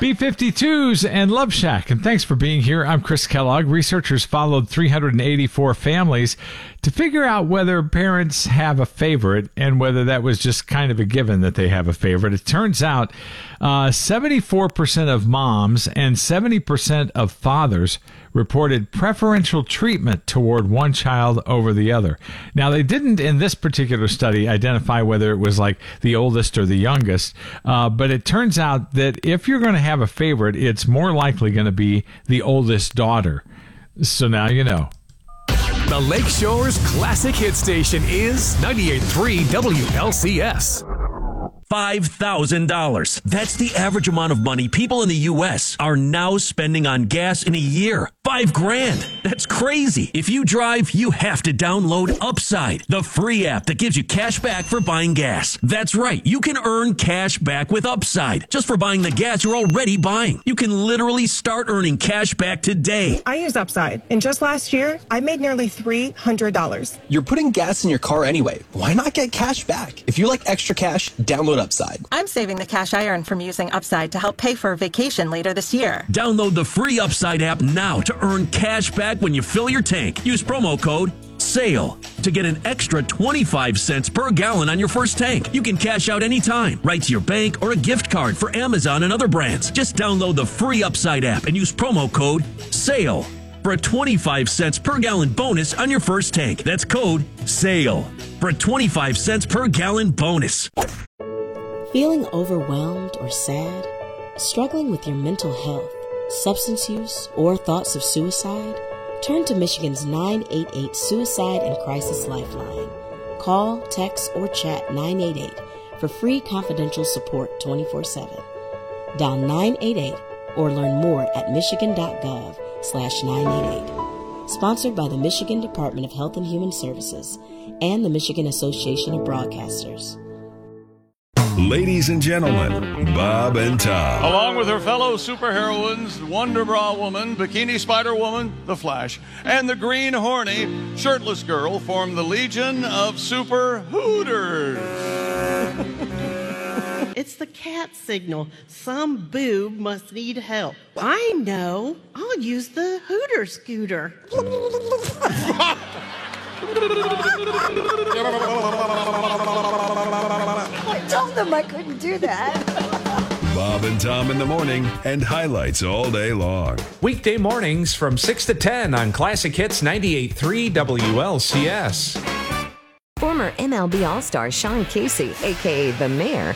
B-52s and Love Shack, and thanks for being here. I'm Chris Kellogg. Researchers followed 384 families to figure out whether parents have a favorite and whether that was just kind of a given that they have a favorite. It turns out 74% of moms and 70% of fathers reported preferential treatment toward one child over the other. Now, they didn't in this particular study identify whether it was like the oldest or the youngest, but it turns out that if you're going to have a favorite, it's more likely going to be the oldest daughter. So now you know. The Lakeshore's classic hit station is 98.3 WLCS. $5,000. That's the average amount of money people in the U.S. are now spending on gas in a year. $5,000. That's crazy. If you drive, you have to download Upside, the free app that gives you cash back for buying gas. That's right. You can earn cash back with Upside just for buying the gas you're already buying. You can literally start earning cash back today. I use Upside, and just last year, I made nearly $300. You're putting gas in your car anyway. Why not get cash back? If you like extra cash, download Upside. I'm saving the cash I earn from using Upside to help pay for a vacation later this year. Download the free Upside app now to earn cash back when you fill your tank. Use promo code SALE to get an extra 25 cents per gallon on your first tank. You can cash out anytime, right to your bank or a gift card for Amazon and other brands. Just download the free Upside app and use promo code SALE for a 25 cents per gallon bonus on your first tank. That's code SALE for a 25 cents per gallon bonus. Feeling overwhelmed or sad? Struggling with your mental health, substance use, or thoughts of suicide? Turn to Michigan's 988 Suicide and Crisis Lifeline. Call, text, or chat 988 for free confidential support 24/7. Dial 988 or learn more at michigan.gov/988. Sponsored by the Michigan Department of Health and Human Services and the Michigan Association of Broadcasters. Ladies and gentlemen, Bob and Tom. Along with her fellow superheroines, Wonder Bra Woman, Bikini Spider Woman, The Flash, and the Green Horny Shirtless Girl form the Legion of Super Hooters. It's the cat signal. Some boob must need help. I know. I'll use the Hooter scooter. I told them I couldn't do that. Bob and Tom in the morning and highlights all day long. Weekday mornings from 6 to 10 on Classic Hits 98.3 WLCS. Former MLB All-Star Sean Casey, a.k.a. The Mayor,